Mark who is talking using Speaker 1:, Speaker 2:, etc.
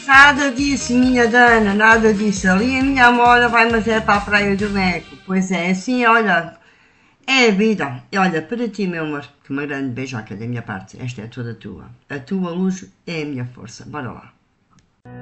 Speaker 1: Nada disso, minha Dana, nada disso. Ali a minha amora vai, mas é para a Praia do Meco. Pois é, assim, olha, é a vida. E olha, para ti, meu amor, que uma grande beijoca da minha parte. Esta é toda tua. A tua luz é a minha força. Bora lá.